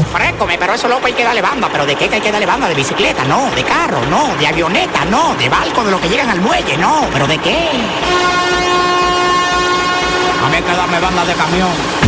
frescome, pero eso loco hay que darle banda. ¿Pero de qué que hay que darle banda? ¿De bicicleta? No. ¿De carro? No. ¿De avioneta? No. ¿De barco de los que llegan al muelle? No. ¿Pero de qué? A mí hay que darme banda de camión.